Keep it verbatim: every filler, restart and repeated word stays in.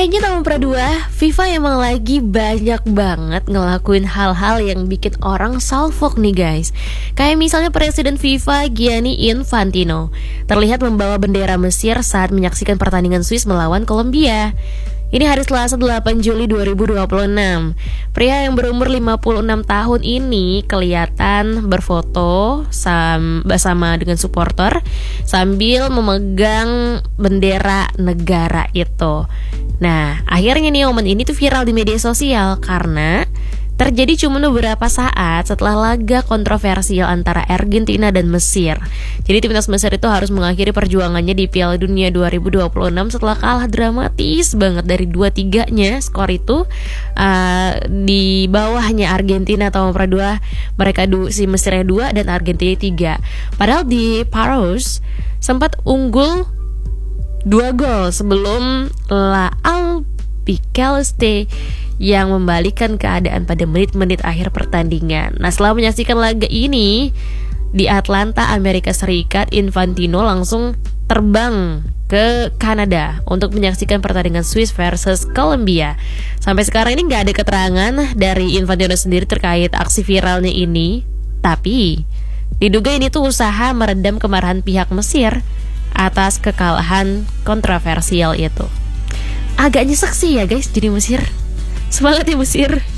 Kayaknya tahun dua, FIFA emang lagi banyak banget ngelakuin hal-hal yang bikin orang salfok nih guys. Kayak misalnya Presiden FIFA Gianni Infantino terlihat membawa bendera Mesir saat menyaksikan pertandingan Swiss melawan Kolombia. Ini hari Selasa delapan Juli dua ribu dua puluh enam. Pria yang berumur lima puluh enam tahun ini kelihatan berfoto sam- bersama dengan supporter sambil memegang bendera negara itu. Nah, akhirnya nih momen ini tuh viral di media sosial karena terjadi cuma beberapa saat setelah laga kontroversial antara Argentina dan Mesir. Jadi timnas Mesir itu harus mengakhiri perjuangannya di Piala Dunia dua ribu dua puluh enam setelah kalah dramatis banget dari dua tiga-nya skor itu uh, di bawahnya Argentina tahun dua. Mereka du, si Mesirnya dua dan Argentina tiga. Padahal di Paros sempat unggul dua gol sebelum La Albiceleste yang membalikan keadaan pada menit-menit akhir pertandingan. Nah, setelah menyaksikan laga ini di Atlanta, Amerika Serikat, Infantino langsung terbang ke Kanada untuk menyaksikan pertandingan Swiss versus Kolombia. Sampai sekarang ini nggak ada keterangan dari Infantino sendiri terkait aksi viralnya ini, tapi diduga ini tuh usaha meredam kemarahan pihak Mesir atas kekalahan kontroversial itu. Agak nyesek sih ya guys jadi Mesir. Semangat ya Mesir.